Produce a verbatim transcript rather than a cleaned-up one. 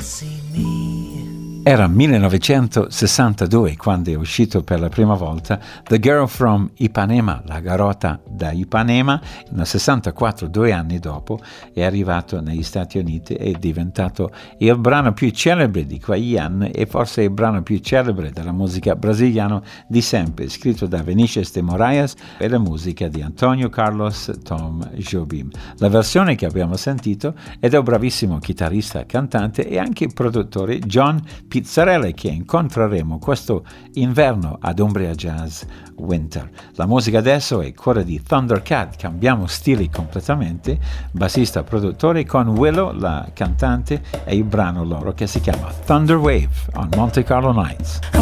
Era millenovecentosessantadue quando è uscito per la prima volta The Girl from Ipanema, la garota da Ipanema. Nel sessantaquattro, due anni dopo, è arrivato negli Stati Uniti e è diventato il brano più celebre di quegli anni e forse il brano più celebre della musica brasiliana di sempre, scritto da Vinicius de Moraes e la musica di Antonio Carlos Tom Jobim. La versione che abbiamo sentito è del bravissimo chitarrista, cantante e anche produttore John Pizzarelli, che incontreremo questo inverno ad Umbria Jazz Winter. La musica adesso è quella di Thundercat, cambiamo stili completamente, bassista produttore con Willow, la cantante, e il brano loro che si chiama Thunder Wave on Monte Carlo Nights.